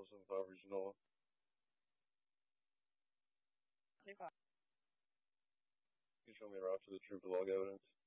details of Regional. Can you show me a route to the troop log evidence?